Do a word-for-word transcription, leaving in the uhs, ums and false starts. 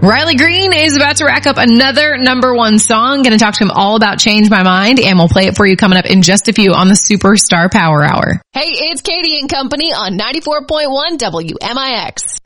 Riley Green is about to rack up another number one song. Going to talk to him all about Change My Mind, and we'll play it for you coming up in just a few on the Superstar Power Hour. Hey, it's Katie and Company on ninety-four point one W M I X.